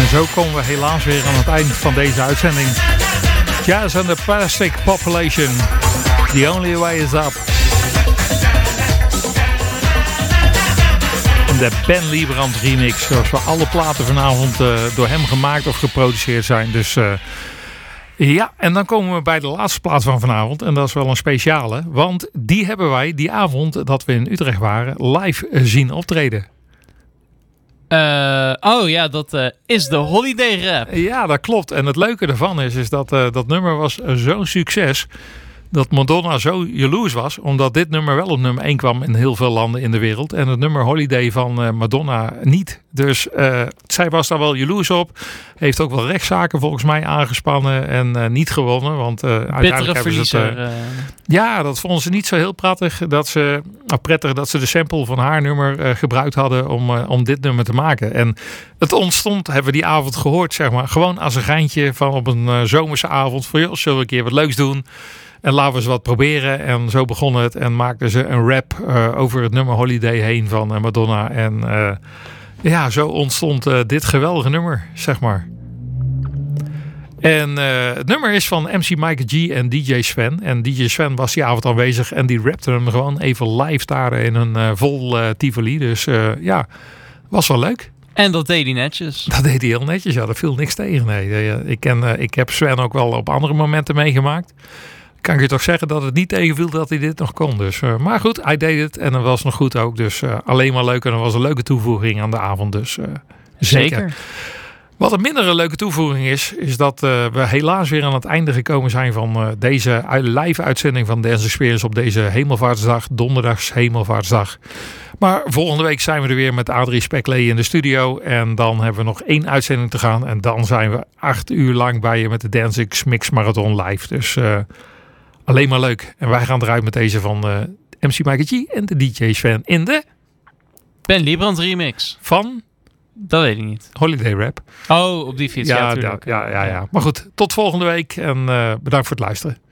zo komen we helaas weer aan het eind van deze uitzending. Jazz and the Plastic Population. The only way is up. De Ben Liebrand remix. Zoals we alle platen vanavond door hem gemaakt of geproduceerd zijn. Dus ja, en dan komen we bij de laatste plaat van vanavond. En dat is wel een speciale. Want die hebben wij die avond dat we in Utrecht waren live zien optreden. Dat is de Holiday Rap. Ja, dat klopt. En het leuke ervan is dat dat nummer was zo'n succes dat Madonna zo jaloers was, omdat dit nummer wel op nummer 1 kwam in heel veel landen in de wereld. En het nummer Holiday van Madonna niet. Dus zij was daar wel jaloers op. Heeft ook wel rechtszaken volgens mij aangespannen en niet gewonnen. Want uiteindelijk hebben ze het... Ja, dat vonden ze niet zo heel prettig dat ze de sample van haar nummer gebruikt hadden om dit nummer te maken. En het ontstond, hebben we die avond gehoord, zeg maar, gewoon als een geintje van op een zomerse avond. Van joh, zullen we een keer wat leuks doen? En laten we eens wat proberen. En zo begon het. En maakten ze een rap over het nummer Holiday heen van Madonna. En ja, zo ontstond dit geweldige nummer, zeg maar. En het nummer is van MC Michael G en DJ Sven. En DJ Sven was die avond aanwezig. En die rapte hem gewoon even live daar in een vol Tivoli. Dus ja, was wel leuk. En dat deed hij netjes. Dat deed hij heel netjes, ja. Daar viel niks tegen. Nee. Ik heb Sven ook wel op andere momenten meegemaakt. Kan ik je toch zeggen dat het niet tegenviel dat hij dit nog kon. Dus, maar goed, hij deed het en dat was nog goed ook. Dus alleen maar leuk en dat was een leuke toevoeging aan de avond. Dus zeker. Wat een mindere leuke toevoeging is dat we helaas weer aan het einde gekomen zijn van deze live uitzending van Dance Experience op deze Hemelvaartsdag, donderdags Hemelvaartsdag. Maar volgende week zijn we er weer met Adrie Speklee in de studio. En dan hebben we nog 1 uitzending te gaan. En dan zijn we 8 uur lang bij je met de Dance X Mix Marathon live. Dus alleen maar leuk. En wij gaan eruit met deze van MC Michael G en de DJ Sven in de Ben Liebrand remix. Van? Dat weet ik niet. Holiday Rap. Oh, op die fiets. Ja. Maar goed, tot volgende week en bedankt voor het luisteren.